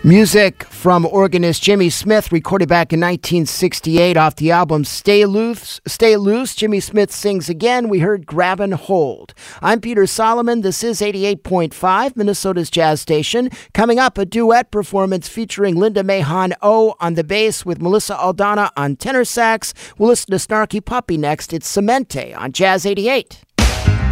Music from organist Jimmy Smith, recorded back in 1968 off the album Stay Loose. Jimmy Smith sings again. We heard Grab and Hold. I'm Peter Solomon. This is 88.5, Minnesota's Jazz Station. Coming up, a duet performance featuring Linda Mahon O on the bass with Melissa Aldana on tenor sax. We'll listen to Snarky Puppy next. It's Cemente on Jazz 88.